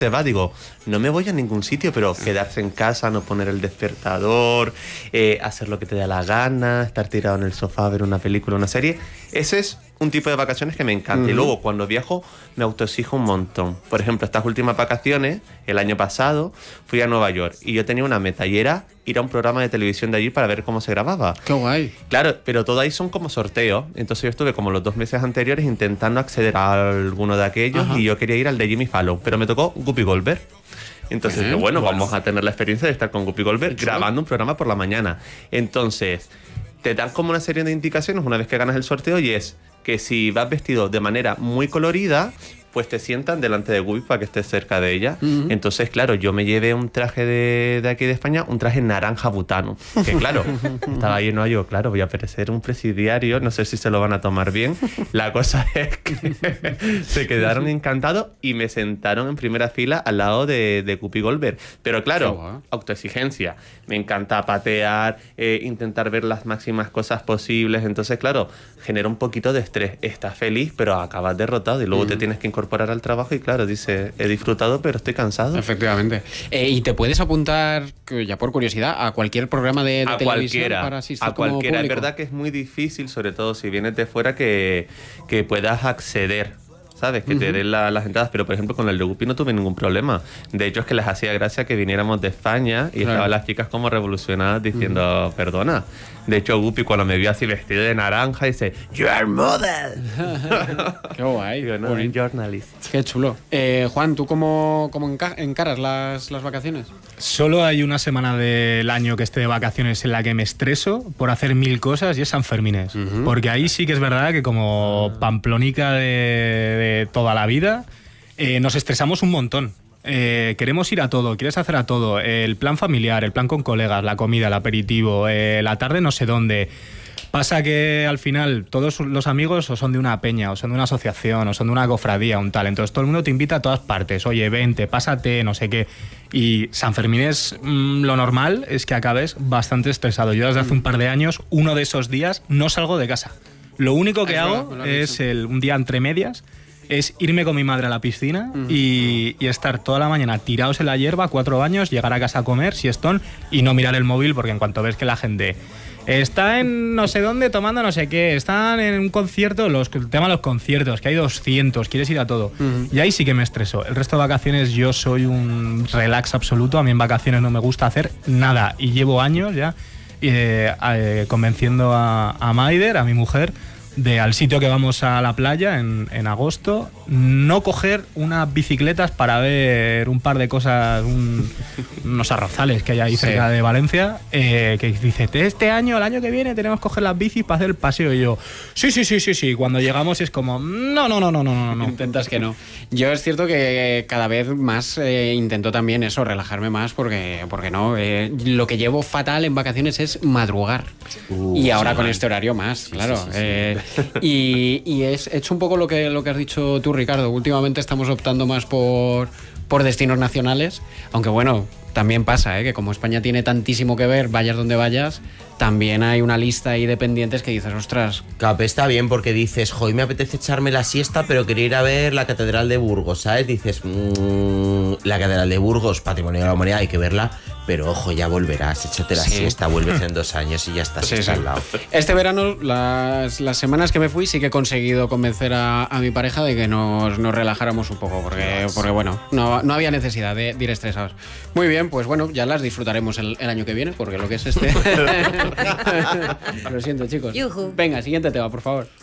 te va, digo, no me voy a ningún sitio, pero quedarse en casa, no poner el despertador, hacer lo que te da la gana, estar tirado en el sofá, ver una película, una serie, ese es un tipo de vacaciones que me encanta. Y luego cuando viajo me autoexijo un montón. Por ejemplo, estas últimas vacaciones, el año pasado, fui a Nueva York y yo tenía una meta y era ir a un programa de televisión de allí para ver cómo se grababa. ¡Qué guay! Claro, pero todo ahí son como sorteos. Entonces yo estuve como los 2 meses anteriores intentando acceder a alguno de aquellos. Ajá. Y yo quería ir al de Jimmy Fallon, pero me tocó Whoopi Goldberg. Entonces, bueno, vamos a tener la experiencia de estar con Whoopi Goldberg grabando un programa por la mañana. Entonces, te dan como una serie de indicaciones una vez que ganas el sorteo y es que si vas vestido de manera muy colorida, pues te sientan delante de Whoopi para que estés cerca de ella. Entonces, claro, yo me llevé un traje de aquí de España, un traje naranja butano. Que claro, estaba ahí en Nueva York, claro, voy a parecer un presidiario, no sé si se lo van a tomar bien. La cosa es que se quedaron encantados y me sentaron en primera fila al lado de Whoopi Goldberg. Pero claro, autoexigencia. Me encanta patear, intentar ver las máximas cosas posibles. Entonces, claro, genera un poquito de estrés. Estás feliz, pero acabas derrotado y luego te tienes que incorporar al trabajo y claro, dice, he disfrutado pero estoy cansado. Efectivamente. ¿Y te puedes apuntar, ya por curiosidad, a cualquier programa de televisión para asistir a cualquiera? Como es verdad que es muy difícil, sobre todo si vienes de fuera, que puedas acceder, ¿sabes? Que te den las entradas, pero por ejemplo con el de Whoopi no tuve ningún problema. De hecho es que les hacía gracia que viniéramos de España y estaban las chicas como revolucionadas diciendo, perdona. De hecho Whoopi cuando me vio así vestido de naranja dice, "You are model". Qué guay. Digo, no, un journalist. Qué chulo. Juan, ¿tú cómo encaras las vacaciones? Solo hay una semana del año que esté de vacaciones en la que me estreso por hacer 1000 cosas y es San Fermines. Porque ahí sí que es verdad que como pamplónica de toda la vida, nos estresamos un montón. Queremos ir a todo, quieres hacer a todo. El plan familiar, el plan con colegas, la comida, el aperitivo, la tarde no sé dónde. Pasa que al final todos los amigos o son de una peña, o son de una asociación, o son de una cofradía, un tal. Entonces todo el mundo te invita a todas partes. Oye, vente, pásate, no sé qué. Y San Fermín es lo normal es que acabes bastante estresado. Yo desde hace un par de años, uno de esos días, no salgo de casa. Lo único que hago es un día entre medias, es irme con mi madre a la piscina y estar toda la mañana tirados en la hierba, 4 baños, llegar a casa a comer, siestón, y no mirar el móvil, porque en cuanto ves que la gente está en no sé dónde tomando no sé qué, están en un concierto, el tema de los conciertos, que hay 200, quieres ir a todo. Y ahí sí que me estreso. El resto de vacaciones yo soy un relax absoluto, a mí en vacaciones no me gusta hacer nada y llevo años ya convenciendo a Maider, a mi mujer, de al sitio que vamos a la playa en agosto, no coger unas bicicletas para ver un par de cosas, unos arrozales que hay ahí cerca de Valencia, que dice, el año que viene tenemos que coger las bicis para hacer el paseo. Y yo, sí. Cuando llegamos es como, no. Intentas que no. Yo es cierto que cada vez más intento también eso, relajarme más, porque no. Lo que llevo fatal en vacaciones es madrugar. Y ahora con este horario más, claro. Y es hecho un poco lo que has dicho tú, Ricardo. Últimamente estamos optando más por destinos nacionales, aunque bueno, también pasa, que como España tiene tantísimo que ver, vayas donde vayas, también hay una lista ahí de pendientes que dices, ostras. Capé está bien porque dices, joder, me apetece echarme la siesta, pero quería ir a ver la Catedral de Burgos, ¿sabes? Dices, la Catedral de Burgos, Patrimonio de la Humanidad, hay que verla, pero ojo, ya volverás, échate la siesta, vuelves en 2 años y ya estás al lado. Este verano, las semanas que me fui, sí que he conseguido convencer a mi pareja de que nos relajáramos un poco, porque bueno, no había necesidad de ir estresados. Muy bien, pues bueno, ya las disfrutaremos el año que viene, porque lo que es este... Lo siento, chicos. Yuhu. Venga, siguiente tema, por favor.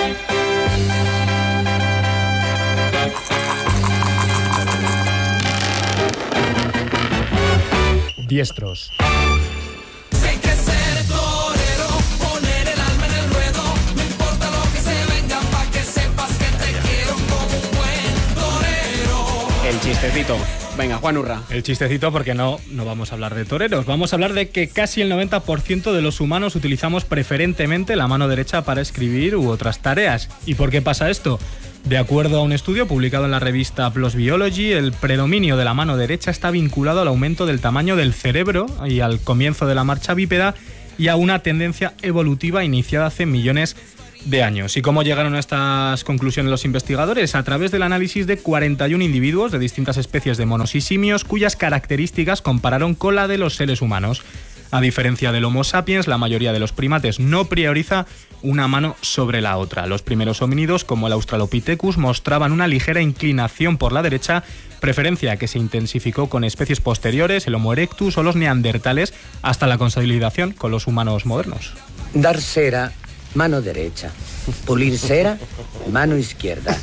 Diestros. Hay que ser torero, poner el alma en el ruedo, no importa lo que se venga, pa' que sepas que te quiero como un buen torero. El chistecito. Venga, Juan Urra. El chistecito, porque no vamos a hablar de toreros. Vamos a hablar de que casi el 90% de los humanos utilizamos preferentemente la mano derecha para escribir u otras tareas. ¿Y por qué pasa esto? De acuerdo a un estudio publicado en la revista PLOS Biology, el predominio de la mano derecha está vinculado al aumento del tamaño del cerebro y al comienzo de la marcha bípeda y a una tendencia evolutiva iniciada hace millones de años. ¿Y cómo llegaron a estas conclusiones los investigadores? A través del análisis de 41 individuos de distintas especies de monos y simios, cuyas características compararon con la de los seres humanos. A diferencia del Homo sapiens, la mayoría de los primates no prioriza una mano sobre la otra. Los primeros homínidos, como el Australopithecus, mostraban una ligera inclinación por la derecha, preferencia que se intensificó con especies posteriores, el Homo erectus o los neandertales, hasta la consolidación con los humanos modernos. Dar cera, mano derecha. Pulir cera, mano izquierda.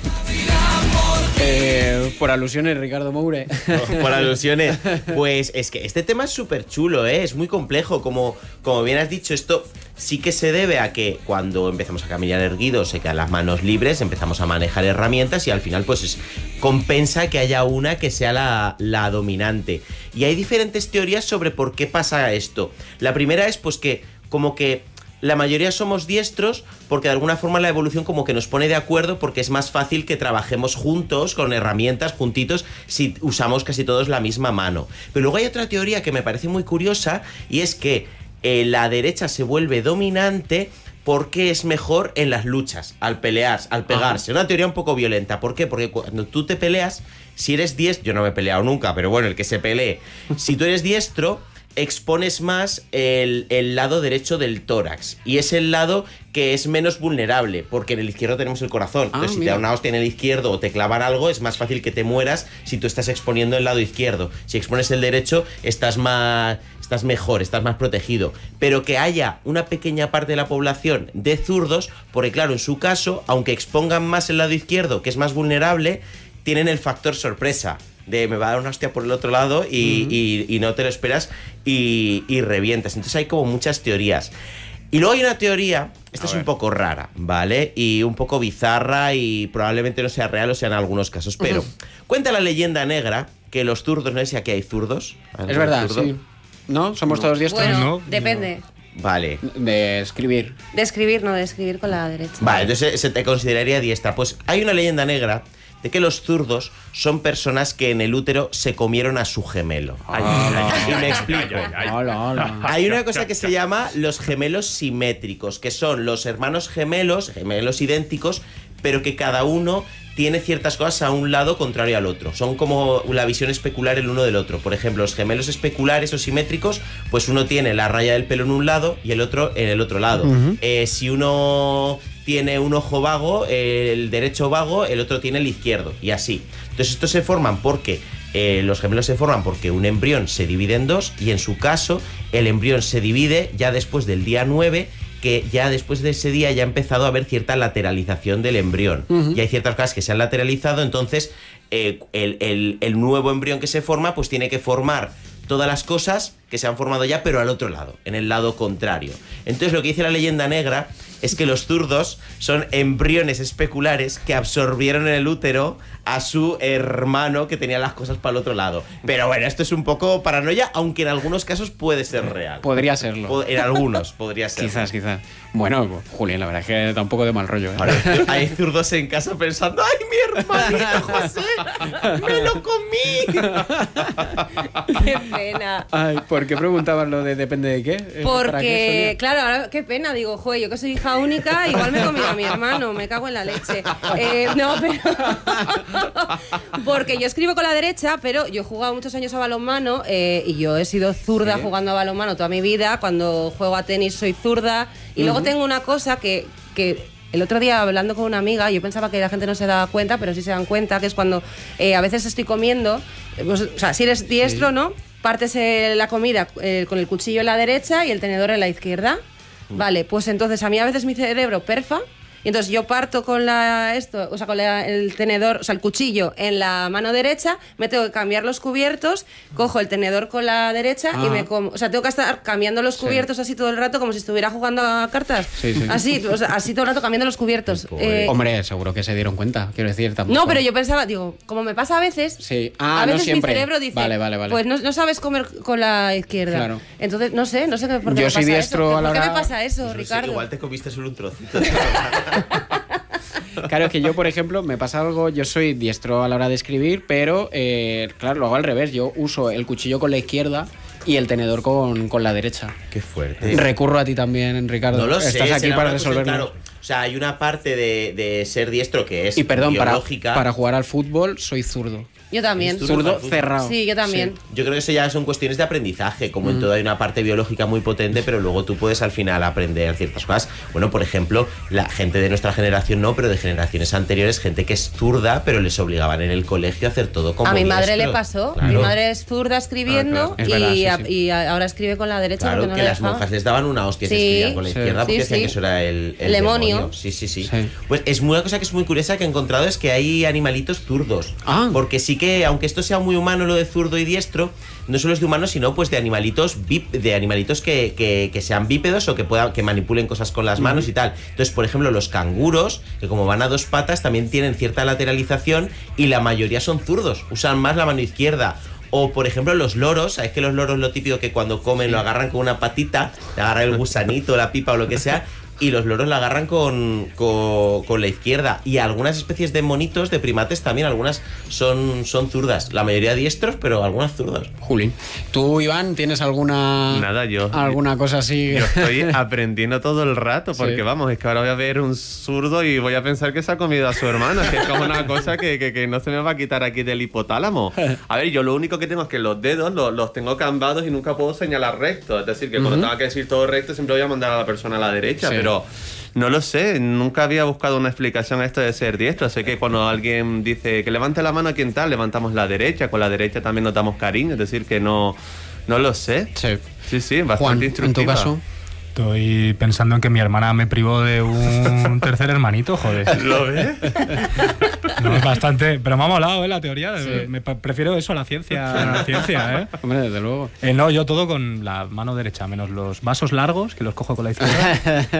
Por alusiones, Ricardo Moure. Por alusiones. Pues es que este tema es súper chulo, ¿eh? Es muy complejo. Como bien has dicho, esto sí que se debe a que cuando empezamos a caminar erguidos se quedan las manos libres, empezamos a manejar herramientas y al final pues compensa que haya una que sea la dominante. Y hay diferentes teorías sobre por qué pasa esto. La primera es pues que como que la mayoría somos diestros porque de alguna forma la evolución como que nos pone de acuerdo porque es más fácil que trabajemos juntos, con herramientas, juntitos, si usamos casi todos la misma mano. Pero luego hay otra teoría que me parece muy curiosa y es que la derecha se vuelve dominante porque es mejor en las luchas, al pelear, al pegarse. Una teoría un poco violenta. ¿Por qué? Porque cuando tú te peleas, si eres diestro, yo no me he peleado nunca, pero bueno, el que se pelee, si tú eres diestro, expones más el lado derecho del tórax y es el lado que es menos vulnerable porque en el izquierdo tenemos el corazón. Entonces si te da una hostia en el izquierdo o te clavan algo es más fácil que te mueras si tú estás exponiendo el lado izquierdo. Si expones el derecho estás mejor, estás más protegido. Pero que haya una pequeña parte de la población de zurdos, porque claro, en su caso, aunque expongan más el lado izquierdo, que es más vulnerable, tienen el factor sorpresa de me va a dar una hostia por el otro lado y no te lo esperas y revientas. Entonces hay como muchas teorías. Y luego hay una teoría, esta es un poco rara, ¿vale? Y un poco bizarra y probablemente no sea real o sea en algunos casos, pero cuenta la leyenda negra que los zurdos, no sé si aquí hay zurdos. Es verdad, sí. ¿No? ¿Somos todos diestros? Bueno, No. depende. Vale. De escribir. De escribir, no de escribir con la derecha. Vale, entonces se te consideraría diestra. Pues hay una leyenda negra de que los zurdos son personas que en el útero se comieron a su gemelo. Y me explico. Hay una cosa que se llama los gemelos simétricos, que son los hermanos gemelos idénticos, pero que cada uno tiene ciertas cosas a un lado contrario al otro. Son como la visión especular el uno del otro. Por ejemplo, los gemelos especulares o simétricos, pues uno tiene la raya del pelo en un lado y el otro en el otro lado. Si uno tiene un ojo vago, el derecho vago, el otro tiene el izquierdo, y así. Entonces estos se forman porque los gemelos se forman porque un embrión se divide en dos, y en su caso el embrión se divide ya después del día 9, que ya después de ese día ya ha empezado a haber cierta lateralización del embrión. Y hay ciertas cosas que se han lateralizado, entonces el nuevo embrión que se forma pues tiene que formar todas las cosas que se han formado ya, pero al otro lado, en el lado contrario. Entonces lo que dice la leyenda negra es que los zurdos son embriones especulares que absorbieron en el útero a su hermano que tenía las cosas para el otro lado. Pero bueno, esto es un poco paranoia, aunque en algunos casos puede ser real. Podría serlo. En algunos podría ser. Quizás. Bueno, Julián, la verdad es que da un poco de mal rollo, ¿eh? Ahora, hay zurdos en casa pensando, ¡ay, mi hermanito José! ¡Me lo comí! Qué pena. Ay, ¿por qué preguntabas lo de depende de qué? ¿Para qué, Porque, Sonia? claro, ahora qué pena, digo, joder, yo que soy hija única, igual me he comido a mi hermano, me cago en la leche. No, pero... Porque yo escribo con la derecha, pero yo he jugado muchos años a balonmano y yo he sido zurda jugando a balonmano toda mi vida. Cuando juego a tenis soy zurda. Y luego tengo una cosa que el otro día hablando con una amiga, yo pensaba que la gente no se daba cuenta, pero sí se dan cuenta, que es cuando a veces estoy comiendo, pues, o sea, si eres diestro, ¿no? Partes la comida con el cuchillo en la derecha y el tenedor en la izquierda. Vale, pues entonces a mí a veces mi cerebro perfa. Y entonces yo parto con el tenedor, o sea, el cuchillo en la mano derecha, me tengo que cambiar los cubiertos, cojo el tenedor con la derecha y me como. O sea, tengo que estar cambiando los cubiertos así todo el rato, como si estuviera jugando a cartas. Sí. Así, o sea, así todo el rato cambiando los cubiertos. Hombre, seguro que se dieron cuenta, quiero decir. Tampoco. No, pero yo pensaba, digo, como me pasa a veces, Sí. a veces no siempre. mi cerebro dice, Vale. pues no sabes comer con la izquierda. Claro. Entonces, no sé por qué Yo me soy pasa diestro eso. a la ¿Por qué me hora- pasa eso, No sé, Ricardo? igual te comiste solo un trocito. Claro, es que yo, por ejemplo, me pasa algo, yo soy diestro a la hora de escribir, pero, claro, lo hago al revés. Yo uso el cuchillo con la izquierda y el tenedor con la derecha. Qué fuerte. Recurro a ti también, Ricardo. No lo sé. Estás aquí será para una cosa, resolverlo. claro, O sea, hay una parte de ser diestro que es Y perdón, biológica. para jugar al fútbol soy zurdo. Yo también. ¿Eres Zurdo cerrado. Sí, yo también. Yo creo que eso ya son cuestiones de aprendizaje, como en todo hay una parte biológica muy potente, pero luego tú puedes al final aprender ciertas cosas. Bueno, por ejemplo, la gente de nuestra generación no, pero de generaciones anteriores, gente que es zurda, pero les obligaban en el colegio a hacer todo como A mi madre le diestros. pasó. Claro. Mi madre es zurda escribiendo Es verdad, sí. y ahora escribe con la derecha Claro, porque no que le las dejaba. monjas les daban una hostia si Sí, escribían con la sí. izquierda porque Sí, decían sí. que eso era el El demonio. Sí. Sí. Pues es una cosa que es muy curiosa que he encontrado, es que hay animalitos zurdos. Ah. Porque sí que, aunque esto sea muy humano lo de zurdo y diestro, no solo es de humanos, sino pues de animalitos que sean bípedos o que manipulen cosas con las manos y tal. Entonces, por ejemplo, los canguros, que como van a dos patas, también tienen cierta lateralización y la mayoría son zurdos, usan más la mano izquierda. O, por ejemplo, los loros, ¿sabes que los loros lo típico que cuando comen lo agarran con una patita, le agarran el gusanito, la pipa o lo que sea, y los loros la agarran con la izquierda. Y algunas especies de monitos, de primates también, algunas son zurdas. La mayoría diestros, pero algunas zurdas. Juli. ¿Tú, Iván, tienes alguna cosa así? Yo estoy aprendiendo todo el rato, porque Sí. vamos, es que ahora voy a ver un zurdo y voy a pensar que se ha comido a su hermana, que es como una cosa que no se me va a quitar aquí del hipotálamo. A ver, yo lo único que tengo es que los dedos los tengo cambados y nunca puedo señalar recto. Es decir, que cuando tenga que decir todo recto siempre voy a mandar a la persona a la derecha, Sí. pero no lo sé, nunca había buscado una explicación a esto de ser diestro. Sé que cuando alguien dice que levante la mano a quien tal, levantamos la derecha, con la derecha también nos damos cariño, es decir, que no lo sé. Sí. Sí, bastante Juan, en instructiva. tu caso. Estoy pensando en que mi hermana me privó de un tercer hermanito, joder. ¿Lo ves? No, es bastante. Pero me ha molado, la teoría. Sí. Prefiero eso a la ciencia, ¿eh? Hombre, desde luego. No, yo todo con la mano derecha, menos los vasos largos, que los cojo con la izquierda.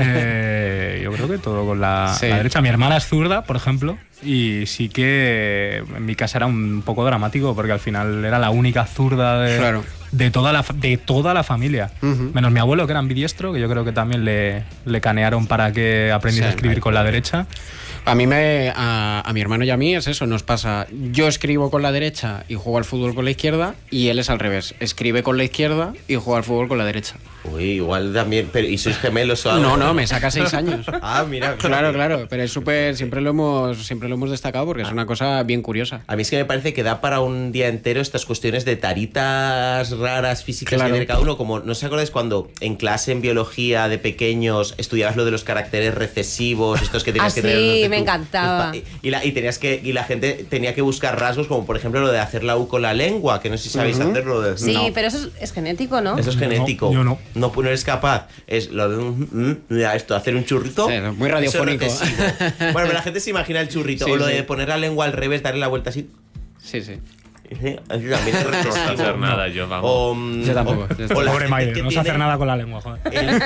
Yo creo que todo con la derecha. Mi hermana es zurda, por ejemplo, y sí que en mi casa era un poco dramático, porque al final era la única zurda de toda la familia. Menos mi abuelo, que era ambidiestro, que yo creo que también le canearon para que aprendiese a escribir con la derecha. A mí a mi hermano y a mí es eso, nos pasa. Yo escribo con la derecha y juego al fútbol con la izquierda, y él es al revés. Escribe con la izquierda y juega al fútbol con la derecha. Uy, igual también. Pero, ¿y sois gemelos o algo? No, me saca 6 años. Ah, mira. Claro, pero es súper, siempre lo hemos destacado porque es una cosa bien curiosa. A mí es que me parece que da para un día entero estas cuestiones de taritas raras físicas Claro. que tiene cada uno. Como, ¿no os acordáis cuando en clase en biología de pequeños estudiabas lo de los caracteres recesivos, estos que tenías que tener? Sí, no sé, me tú, encantaba. y la gente tenía que buscar rasgos, como por ejemplo lo de hacer la U con la lengua, que no sé si sabéis hacerlo. Sí, No. pero eso es genético, ¿no? Eso es genético. yo no. No eres capaz. Es lo de mira esto, hacer un churrito. Sí, muy radiofónico. Eso es recesivo. Bueno, pero la gente se imagina el churrito. Sí, o lo sí. de poner la lengua al revés, darle la vuelta así. Sí. También es No recesivo. sé hacer nada yo, vamos. Yo tampoco. o la Pobre gente Maide, que no sé hacer tiene nada con la lengua, joder.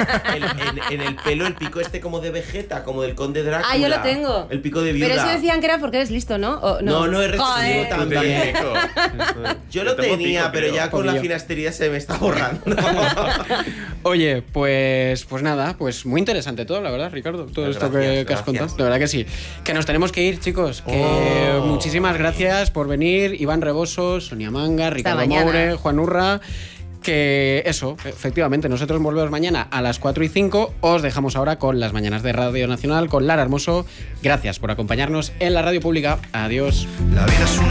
en el pelo el pico este como de Vegeta, como del conde Drácula. Ah, yo lo tengo. El pico de viuda. Pero eso decían que era porque eres listo, ¿no? ¿O No es recesivo Joder. también. Yo lo tengo tenía, pico, pero creo. ya con la Poquillo. finastería se me está borrando. Oye, pues nada, pues muy interesante todo, la verdad, Ricardo, todo esto que has gracias. contado. De verdad que sí. Que nos tenemos que ir, chicos. Que muchísimas gracias por venir. Iván Rebosos, Sonia Manga, Ricardo mañana. Moure, Juan Urra. Que eso, efectivamente, nosotros volvemos mañana a las 4:05. Os dejamos ahora con las mañanas de Radio Nacional con Lara Hermoso. Gracias por acompañarnos en la radio pública. Adiós. La vida es una